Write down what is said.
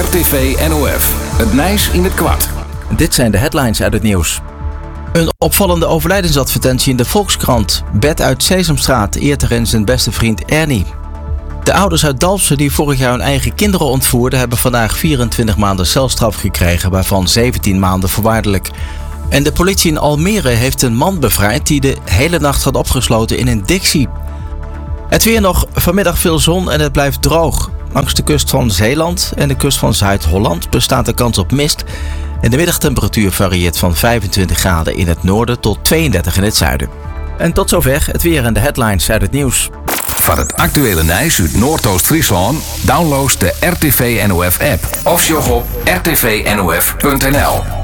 RTV NOF. Het Nijs in het kwart. Dit zijn de headlines uit het nieuws. Een opvallende overlijdensadvertentie in de Volkskrant. Bert uit Sesamstraat eert erin zijn beste vriend Ernie. De ouders uit Dalfsen die vorig jaar hun eigen kinderen ontvoerden, hebben vandaag 24 maanden celstraf gekregen, waarvan 17 maanden voorwaardelijk. En de politie in Almere heeft een man bevrijd die de hele nacht had opgesloten in een Dixie. Het weer nog, vanmiddag veel zon en het blijft droog. Langs de kust van Zeeland en de kust van Zuid-Holland bestaat de kans op mist. En de middagtemperatuur varieert van 25 graden in het noorden tot 32 in het zuiden. En tot zover het weer en de headlines uit het nieuws. Van het actuele Nijs uit Noordoost-Friesland download de RTV NOF app of sjog op rtvnof.nl.